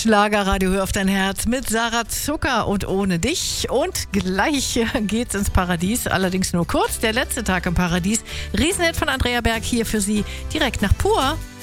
Schlagerradio, hör auf dein Herz mit Sarah Zucker und ohne dich. Und gleich geht's ins Paradies, allerdings nur kurz. Der letzte Tag im Paradies. Riesenhit von Andrea Berg hier für Sie, direkt nach Pur.